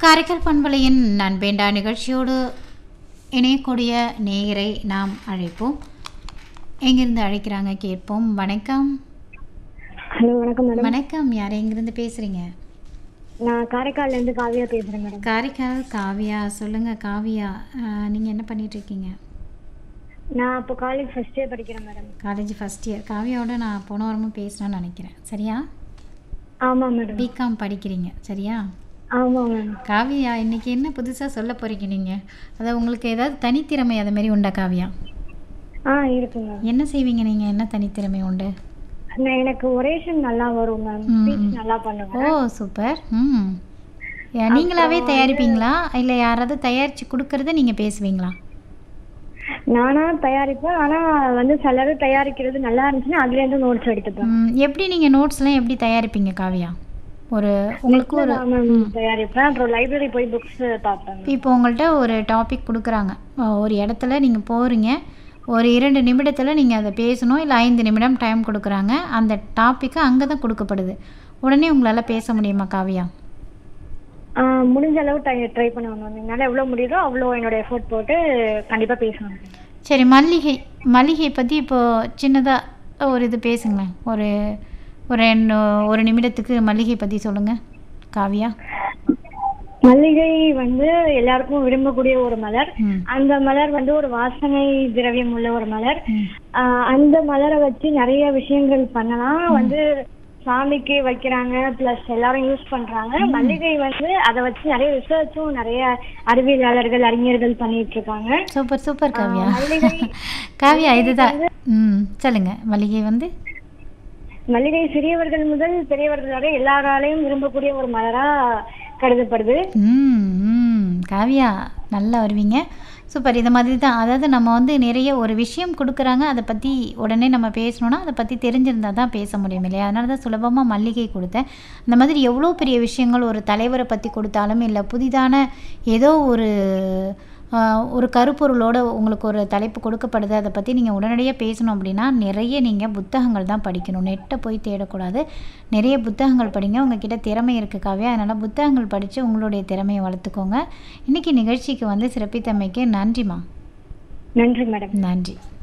காரைக்கால் பண்பலையின் நண்பேண்டா நிகழ்ச்சியோடு இணையக்கூடிய நேயரை நாம் அழைப்போம். எங்கிருந்து அழைக்கிறாங்க கேட்போம். வணக்கம். ஹலோ, வணக்கம் மேடம். வணக்கம். யார் எங்கிருந்து பேசுறீங்க? நான் காரைக்கால்ல இருந்து காவியா பேசுறேன் மேடம். காரைக்கால் காவியா. சொல்லுங்க காவியா, நீங்க என்ன பண்ணிட்டு இருக்கீங்க? நான் இப்போ காலேஜ் ஃபர்ஸ்ட் இயர் படிக்கிறேன் மேடம். College first year. காவியாவோட நான் போன வாரமும் பேசணும்னு நினைக்கிறேன். சரியா? ஆமா மேடம். பிகாம் படிக்கிறீங்க சரியா? ஆமா மேம். காவியா, இன்னைக்கு என்ன புதுசாக சொல்ல போறீங்க நீங்க? அதாவது உங்களுக்கு ஏதாவது தனித்திறமை அது மாதிரி உண்டா காவியா? இருக்கு மேம். என்ன செய்வீங்க நீங்க? என்ன தனித்திறமை உண்டு? எனக்கு ஒரேஷன் நல்லா வரும் மேம். ஸ்பீச் நல்லா பண்ணுவேன். ஓ சூப்பர். நீங்களாவே தயாரிப்பீங்களா இல்லை யாராவது தயாரிச்சு கொடுக்கறத நீங்க பேசுவீங்களா? நானா தயாரிப்பேன். ஆனா சிலர் தயாரிக்கிறது நல்லா இருந்துச்சுன்னா அதுல இருந்து நோட்ஸ் எடுத்துப்பேன். எப்படி நீங்க நோட்ஸ்லாம் எப்படி தயாரிப்பீங்க காவியா? ஒரு உங்களுக்கு ஒரு தயாரிப்பேன். அப்புறம் லைப்ரரி போய் புக்ஸ் பார்ப்பேன். இப்போ உங்கள்கிட்ட ஒரு டாபிக் கொடுக்குறாங்க, ஒரு இடத்துல நீங்கள் போகிறீங்க, ஒரு 2 நிமிடத்தில் நீங்கள் அதை பேசணும், இல்லை 5 நிமிடம் டைம் கொடுக்குறாங்க, அந்த டாப்பிக்கு அங்கே தான் கொடுக்கப்படுது. உடனே உங்களால் பேச முடியுமா காவியா? முடிஞ்ச அளவு ட்ரை பண்ணுவேன். என்னால் எவ்வளோ முடியுதோ அவ்வளோ என்னோட எஃபோர்ட் போட்டு கண்டிப்பாக பேசணும். சரி, மல்லிகை பற்றி இப்போது சின்னதாக ஒரு இது பேசுங்களேன். ஒரு நிமிடத்துக்கு மல்லிகை பற்றி சொல்லுங்கள் காவியா. மல்லிகை எல்லாருக்கும் விரும்பக்கூடிய ஒரு மலர். அந்த மலர் ஒரு வாசனை திரவியம் உள்ள ஒரு மலர். அந்த மலரை வச்சு நிறைய விஷயங்கள் பண்ணலாம். சாமிக்கு வைக்கிறாங்க, பிளஸ் எல்லாரும் யூஸ் பண்றாங்க. மல்லிகை அதை வச்சு நிறைய ரிசர்ச்சும் நிறைய அறிவியலாளர்கள் அறிஞர்கள் பண்ணிட்டு இருக்காங்க. Super super Kavya. காவியா இதுதான். சொல்லுங்க. மல்லிகை சிறியவர்கள் முதல் பெரியவர்கள் வரை எல்லாராலையும் விரும்பக்கூடிய ஒரு மலரா கருதப்படுது. காவியா நல்லா வருவீங்க. சூப்பர். இது மாதிரி தான். அதாவது நம்ம நிறைய ஒரு விஷயம் கொடுக்குறாங்க, அதை பற்றி உடனே நம்ம பேசணுன்னா அதை பற்றி தெரிஞ்சிருந்தா தான் பேச முடியும் இல்லையா? அதனால தான் சுலபமாக மல்லிகை கொடுத்தேன். அந்த மாதிரி எவ்வளோ பெரிய விஷயங்கள் ஒரு தலைவரை பற்றி கொடுத்தாலும், இல்லை புதிதான ஏதோ ஒரு கருப்பொருளோட உங்களுக்கு ஒரு தலைப்பு கொடுக்கப்படுது, அதை பற்றி நீங்கள் உடனடியாக பேசணும் அப்படின்னா நிறைய நீங்கள் புத்தகங்கள் தான் படிக்கணும். நெட்டை போய் தேடக்கூடாது. நிறைய புத்தகங்கள் படிங்க. உங்ககிட்ட திறமை இருக்குது காவியா, அதனால் புத்தகங்கள் படித்து உங்களுடைய திறமையை வளர்த்துக்கோங்க. இன்றைக்கி நிகழ்ச்சிக்கு சிறப்பித்தமைக்கு நன்றிம்மா. நன்றி மேடம். நன்றி.